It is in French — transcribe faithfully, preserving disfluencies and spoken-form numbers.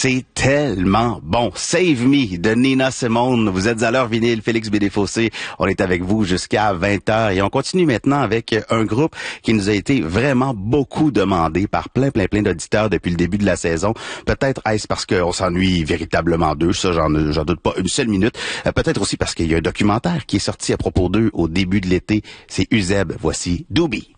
c'est tellement bon. Save Me de Nina Simone. Vous êtes à l'heure vinyle, Félix Bédé-Fossé. On est avec vous jusqu'à vingt heures et on continue maintenant avec un groupe qui nous a été vraiment beaucoup demandé par plein, plein, plein d'auditeurs depuis le début de la saison. Peut-être est-ce parce qu'on s'ennuie véritablement d'eux, ça j'en, j'en doute pas une seule minute. Euh, peut-être aussi parce qu'il y a un documentaire qui est sorti à propos d'eux au début de l'été. C'est Uzeb. Voici Doobie.